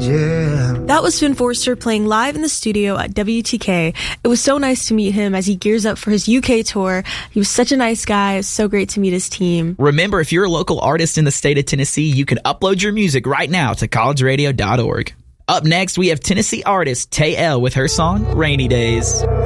yeah. That was Finn Forster playing live in the studio at WTK. It was so nice to meet him as he gears up for his UK tour. He was such a nice guy. It was so great to meet his team. Remember, if you're a local artist in the state of Tennessee, you can upload your music right now to collegeradio.org. Up next, we have Tennessee artist Tay L with her song, Rainy Days.